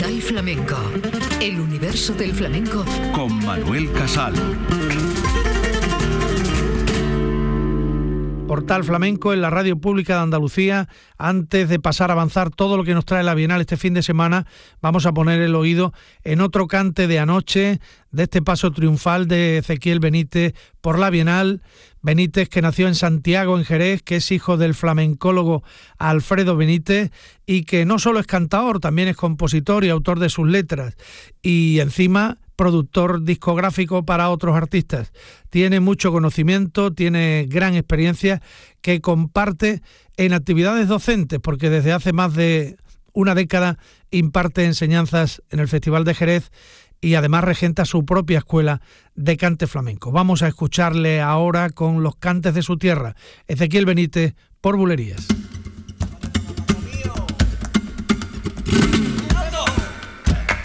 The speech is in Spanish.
Portal Flamenco. El universo del flamenco con Manuel Casal. Portal Flamenco en la Radio Pública de Andalucía. Antes de pasar a avanzar todo lo que nos trae la Bienal este fin de semana, vamos a poner el oído en otro cante de anoche, de este paso triunfal de Ezequiel Benítez por la Bienal. Benítez, que nació en Santiago, en Jerez, que es hijo del flamencólogo Alfredo Benítez y que no solo es cantador, también es compositor y autor de sus letras y encima productor discográfico para otros artistas. Tiene mucho conocimiento, tiene gran experiencia que comparte en actividades docentes, porque desde hace más de una década imparte enseñanzas en el Festival de Jerez y además regenta su propia escuela de cante flamenco. Vamos a escucharle ahora con los cantes de su tierra, Ezequiel Benítez por Bulerías.